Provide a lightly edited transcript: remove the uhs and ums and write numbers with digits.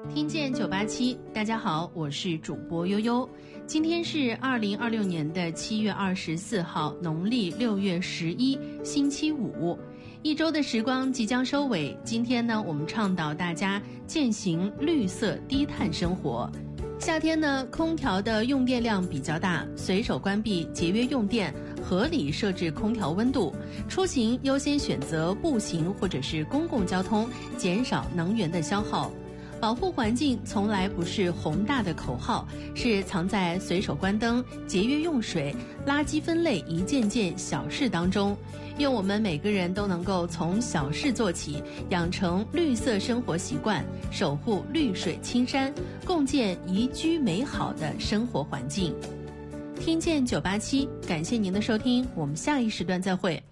听见987，大家好，我是主播悠悠。今天是2026年的7月24号，农历6月11，星期五。一周的时光即将收尾，今天呢，我们倡导大家践行绿色低碳生活。夏天呢，空调的用电量比较大，随手关闭，节约用电，合理设置空调温度。出行优先选择步行或者是公共交通，减少能源的消耗。保护环境从来不是宏大的口号，是藏在随手关灯、节约用水、垃圾分类一件件小事当中。愿我们每个人都能够从小事做起，养成绿色生活习惯，守护绿水青山，共建宜居美好的生活环境。听见987，感谢您的收听，我们下一时段再会。